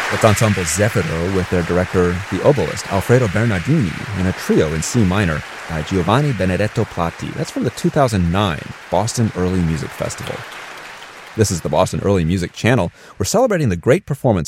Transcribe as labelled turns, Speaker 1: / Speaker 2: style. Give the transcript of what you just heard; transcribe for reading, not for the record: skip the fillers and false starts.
Speaker 1: That's Ensemble Zeffiro with their director, the oboist Alfredo Bernardini, and a trio in C minor by Giovanni Benedetto Platti. That's from the 2009 Boston Early Music Festival. This is the Boston Early Music Channel. We're celebrating the great performance